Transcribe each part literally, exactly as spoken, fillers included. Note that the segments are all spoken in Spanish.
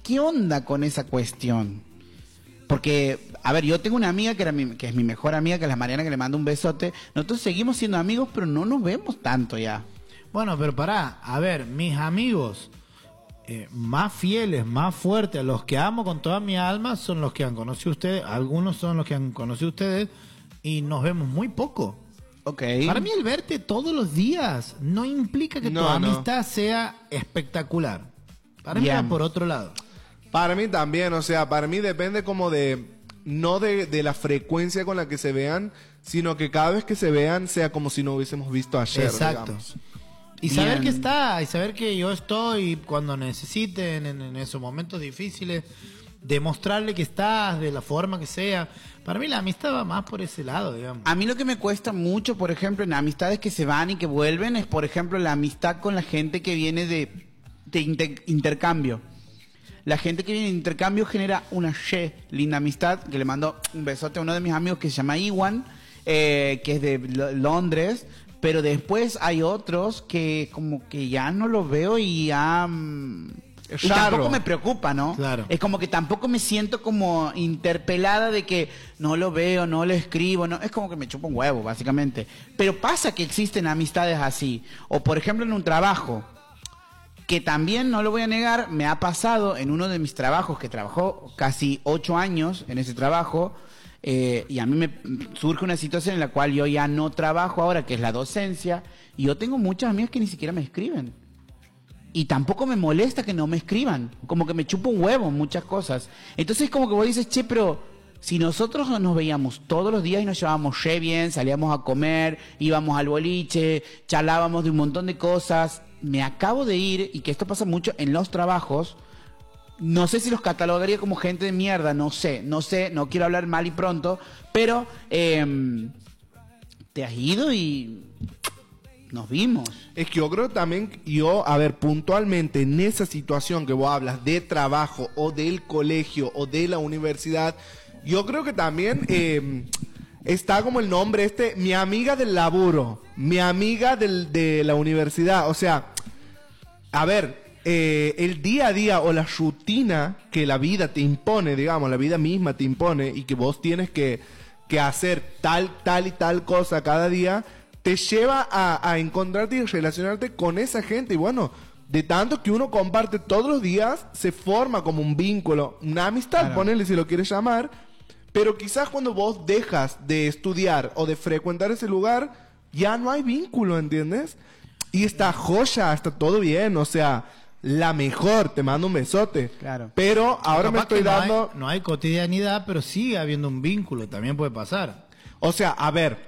¿qué onda con esa cuestión? Porque, a ver, yo tengo una amiga que, era mi, que es mi mejor amiga, que es la Mariana, que le mando un besote. Nosotros seguimos siendo amigos, pero no nos vemos tanto ya. Bueno, pero pará, a ver, mis amigos eh, más fieles, más fuertes, a los que amo con toda mi alma, son los que han conocido ustedes, algunos son los que han conocido ustedes, y nos vemos muy poco. Okay. Para mí el verte todos los días no implica que No, tu no. amistad sea espectacular. Para mí Bien. va por otro lado. Para mí también, o sea, para mí depende como de, no de, de la frecuencia con la que se vean, sino que cada vez que se vean sea como si no hubiésemos visto ayer. Exacto. Digamos. Y Bien. saber que está, y saber que yo estoy cuando necesiten, en, en esos momentos difíciles, demostrarle que estás de la forma que sea. Para mí la amistad va más por ese lado, digamos. A mí lo que me cuesta mucho, por ejemplo, en amistades que se van y que vuelven, es, por ejemplo, la amistad con la gente que viene de, de inter- intercambio. La gente que viene de intercambio genera una she, linda amistad, que le mando un besote a uno de mis amigos que se llama Iwan, eh, que es de L- Londres, pero después hay otros que como que ya no los veo y ya... mm, y Raro. tampoco me preocupa, ¿no? Claro. Es como que tampoco me siento como interpelada de que no lo veo, no lo escribo, no, es como que me chupa un huevo, básicamente. Pero pasa que existen amistades así. O por ejemplo en un trabajo, que también, no lo voy a negar, me ha pasado en uno de mis trabajos, que trabajó casi ocho años en ese trabajo, eh, y a mí me surge una situación en la cual yo ya no trabajo ahora, que es la docencia, y yo tengo muchas amigas que ni siquiera me escriben. Y tampoco me molesta que no me escriban, como que me chupa un huevo muchas cosas. Entonces como que vos dices, che, pero si nosotros nos veíamos todos los días y nos llevábamos re bien, salíamos a comer, íbamos al boliche, charlábamos de un montón de cosas, me acabo de ir, y que esto pasa mucho en los trabajos, no sé si los catalogaría como gente de mierda, no sé, no sé, no quiero hablar mal y pronto, pero eh, te has ido y nos vimos. Es que yo creo también, yo, a ver, puntualmente en esa situación que vos hablas de trabajo o del colegio o de la universidad, yo creo que también eh, está como el nombre este, mi amiga del laburo, mi amiga del, de la universidad, o sea, a ver, eh, el día a día o la rutina que la vida te impone, digamos, la vida misma te impone y que vos tienes que, que hacer tal, tal y tal cosa cada día, te lleva a, a encontrarte y relacionarte con esa gente. Y bueno, de tanto que uno comparte todos los días, se forma como un vínculo, una amistad, Claro. ponele si lo quieres llamar. Pero quizás cuando vos dejas de estudiar o de frecuentar ese lugar, ya no hay vínculo, ¿entiendes? Y está joya, está todo bien, o sea, la mejor, te mando un besote. Claro. Pero ahora me Capaz estoy que no dando... hay- no hay cotidianidad, pero sigue habiendo un vínculo, también puede pasar. O sea, a ver,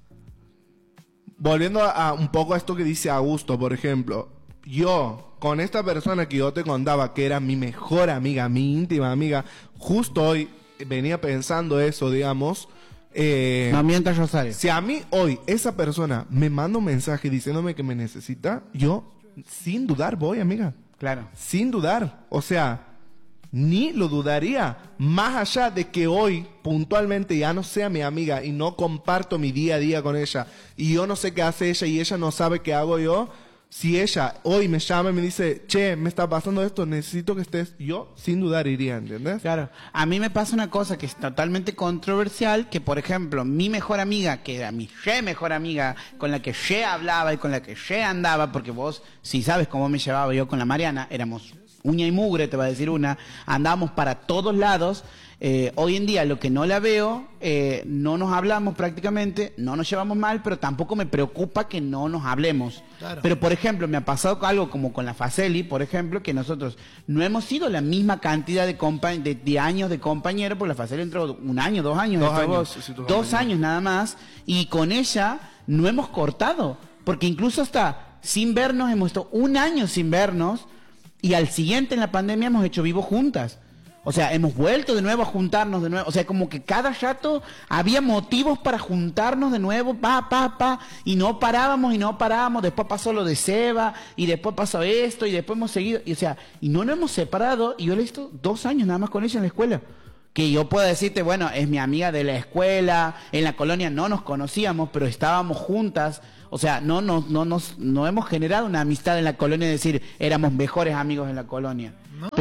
volviendo a, a un poco a esto que dice Augusto, por ejemplo, yo, con esta persona que yo te contaba, que era mi mejor amiga, mi íntima amiga, justo hoy venía pensando eso, digamos, eh, No mientas, Rosario. si a mí hoy esa persona me manda un mensaje diciéndome que me necesita, yo, sin dudar, voy, amiga. Claro. Sin dudar, o sea, ni lo dudaría, más allá de que hoy puntualmente ya no sea mi amiga y no comparto mi día a día con ella y yo no sé qué hace ella y ella no sabe qué hago yo, si ella hoy me llama y me dice, che, me está pasando esto, necesito que estés, yo sin dudar iría, ¿entiendes? Claro, a mí me pasa una cosa que es totalmente controversial, que por ejemplo, mi mejor amiga, que era mi re mejor amiga, con la que yo hablaba y con la que yo andaba, porque vos, si sabes cómo me llevaba yo con la Mariana, éramos uña y mugre, te va a decir una, andábamos para todos lados. Eh, hoy en día lo que no la veo, eh, no nos hablamos prácticamente, no nos llevamos mal, pero tampoco me preocupa que no nos hablemos. Claro. Pero por ejemplo, me ha pasado algo como con la Faceli, por ejemplo, que nosotros no hemos sido la misma cantidad de, compa de, de años de compañero, porque la Faceli entró un año, dos años, Dos entró años, vos, sí, sí, dos dos años. años nada más, y con ella no hemos cortado, porque incluso hasta sin vernos, hemos estado un año sin vernos, y al siguiente en la pandemia hemos hecho vivo juntas. O sea, hemos vuelto de nuevo a juntarnos de nuevo. O sea, como que cada rato había motivos para juntarnos de nuevo, pa, pa, pa, y no parábamos y no parábamos. Después pasó lo de Seba, y después pasó esto, y después hemos seguido. Y, o sea, y no nos hemos separado, y yo le he visto dos años nada más con ella en la escuela. Que yo puedo decirte, bueno, es mi amiga de la escuela, en la colonia no nos conocíamos, pero estábamos juntas. O sea, no, no, no, nos, no hemos generado una amistad en la colonia, es decir, éramos mejores amigos en la colonia. No, Pero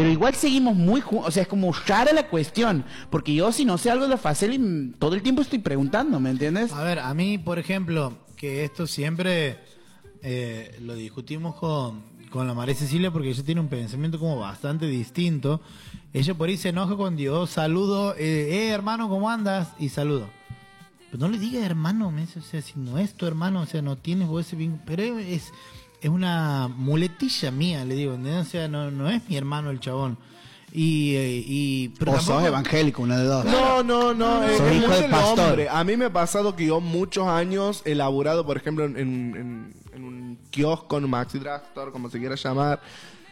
pero igual seguimos muy juntos, o sea, es como rara la cuestión, porque yo si no sé algo de la Faceli, todo el tiempo estoy preguntando, ¿me entiendes? A ver, a mí, por ejemplo, que esto siempre eh, lo discutimos con, con la María Cecilia, porque ella tiene un pensamiento como bastante distinto. Ella por ahí se enoja cuando yo saludo, eh, eh hermano, ¿cómo andas? Y saludo. Pero no le digas hermano, me dice, o sea, si no es tu hermano, o sea, no tienes vos ese vínculo, pero es, es una muletilla mía, le digo, ¿entendés? O sea, no, no es mi hermano el chabón. Y, eh, y pero o tampoco... sos evangélico, una de dos. No, no, no, es soy hijo de el pastor. Hombre. A mí me ha pasado que yo muchos años he laburado, por ejemplo, en, en, en un kiosco, en un maxi drugstore, como se quiera llamar.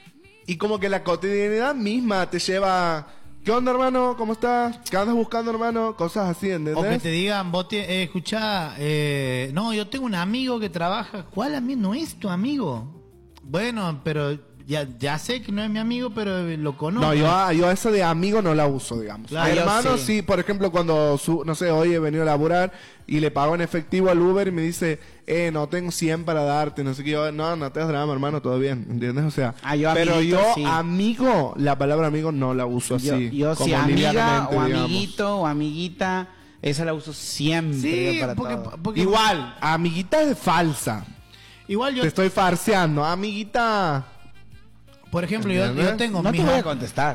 Y como que la cotidianidad misma te lleva... ¿Qué onda, hermano? ¿Cómo estás? ¿Qué andas buscando, hermano? Cosas así, ¿entendés? O que te digan, vos te, eh, escuchá, eh, no, yo tengo un amigo que trabaja. ¿Cuál amigo? No es tu amigo. Bueno, pero ya, ya sé que no es mi amigo, pero lo conozco. No, yo, yo esa de amigo no la uso, digamos. Claro, mi hermano, sí. sí, por ejemplo, cuando, su, no sé, hoy he venido a laburar y le pago en efectivo al Uber y me dice, eh, no tengo cien para darte, no sé qué. Yo, no, no te das drama, hermano, todo bien, ¿entiendes? O sea, ah, yo pero amiguito, yo, sí. amigo, la palabra amigo no la uso así. Yo, yo como sí, amiga livianamente, o digamos. amiguito o amiguita, esa la uso siempre. Sí, para porque, todo. porque- Igual, amiguita es falsa. igual yo, Te estoy farseando, amiguita. por ejemplo, yo, yo tengo No te mis voy a am- contestar.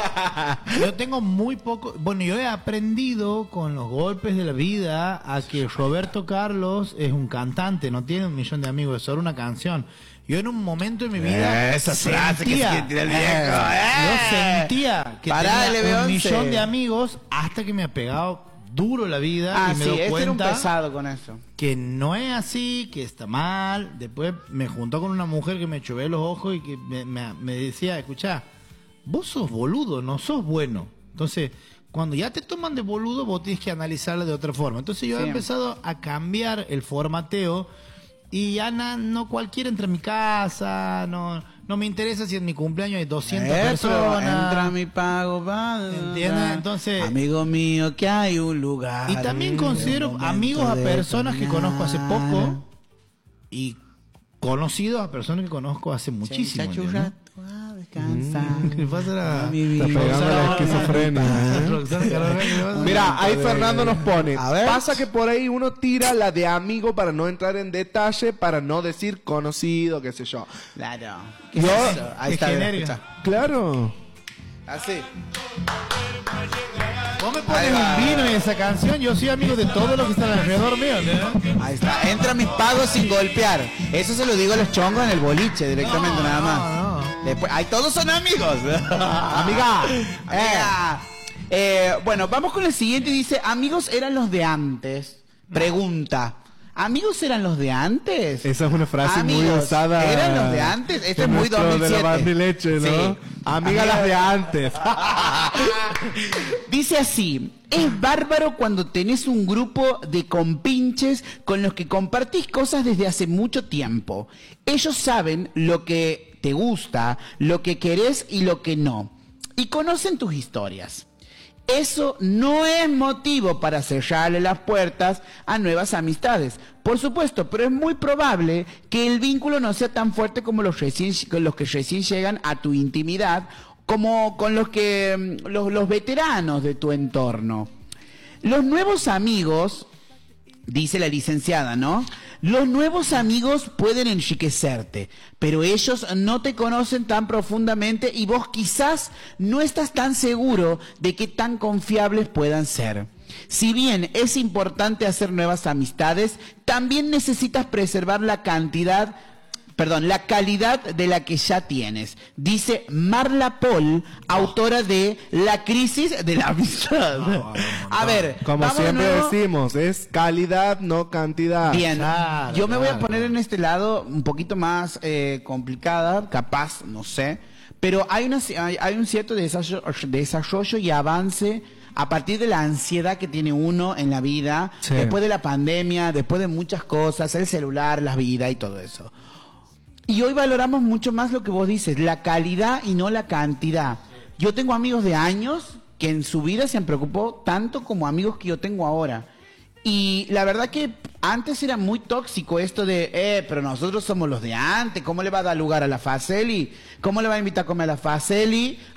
yo tengo muy poco, bueno, yo he aprendido con los golpes de la vida a que Roberto Carlos es un cantante, no tiene un millón de amigos, es solo una canción. Yo en un momento de mi vida Esa frase que sentía, se tira el viejo, yo eh. sentía que Pará, tenía L B un once. millón de amigos hasta que me ha pegado duro la vida Ah, y me sí, doy este era un cuenta pesado con eso. que no es así, que está mal. Después me juntó con una mujer que me chové los ojos y que me, me- me decía, escuchá, vos sos boludo, no sos bueno. Entonces, cuando ya te toman de boludo, vos tienes que analizarla de otra forma. Entonces yo he Sí. empezado a cambiar el formateo y ya na- no cualquiera entra a mi casa, no, no me interesa si en mi cumpleaños hay doscientas Eh, pero personas. entra mi pago, va. ¿Entiendes? Entonces- Amigo mío, que hay un lugar. Y también un considero momento amigos a de personas que caminar. conozco hace poco y conocidos a personas que conozco hace muchísimo. Muchacho, ¿entiendes? rato a descansar. ¿Qué pasa? A mi vida. Está pegando la Roxana- esquizofrenia, ¿eh? Roxana Carvajal, ¿qué pasa? Mira, ahí Fernando nos pone. A ver. Pasa que por ahí uno tira la de amigo para no entrar en detalle, para no decir conocido, qué sé yo. Claro. Yo- ¿Qué es eso? Ahí qué está, genérica. escucha. Claro. Así. Vos me pones Ahí va. un vino y esa canción, yo soy amigo de todos los que están alrededor mío, ¿entendés? Ahí está. Entra mis pagos sin golpear. Eso se lo digo a los chongos en el boliche directamente, No, nada más. no, no. Después, ahí todos son amigos. Amiga. Amiga. Eh, bueno, vamos con el siguiente. Dice, amigos eran los de antes. Pregunta. ¿Amigos eran los de antes? Esa es una frase muy Amigos, usada. ¿eran los de antes? Este es en muy nuestro dos mil siete. De la barra y leche, ¿no? Sí. Amiga las de antes. Dice así, es bárbaro cuando tenés un grupo de compinches con los que compartís cosas desde hace mucho tiempo. Ellos saben lo que te gusta, lo que querés y lo que no. Y conocen tus historias. Eso no es motivo para cerrarle las puertas a nuevas amistades. Por supuesto, pero es muy probable que el vínculo no sea tan fuerte como los, recién, con los que recién llegan a tu intimidad, como con los que los, los veteranos de tu entorno. Los nuevos amigos, dice la licenciada, ¿no? Los nuevos amigos pueden enriquecerte, pero ellos no te conocen tan profundamente y vos quizás no estás tan seguro de qué tan confiables puedan ser. Si bien es importante hacer nuevas amistades, también necesitas preservar la cantidad, perdón, la calidad de la que ya tienes. Dice Marla Paul, autora de La crisis de la amistad. A ver, Como vamos de siempre nuevo. decimos, es calidad, no cantidad. Bien, Claro, yo me voy a claro. poner en este lado un poquito más eh, complicada, capaz, no sé, pero hay, una, hay, hay un cierto desarrollo, desarrollo y avance a partir de la ansiedad que tiene uno en la vida, Sí. después de la pandemia, después de muchas cosas, el celular, la vida y todo eso. Y hoy valoramos mucho más lo que vos dices, la calidad y no la cantidad. Yo tengo amigos de años que en su vida se han preocupado tanto como amigos que yo tengo ahora. Y la verdad que antes era muy tóxico esto de, eh, pero nosotros somos los de antes, ¿cómo le va a dar lugar a la Faceli? ¿Cómo le va a invitar a comer a la Faceli?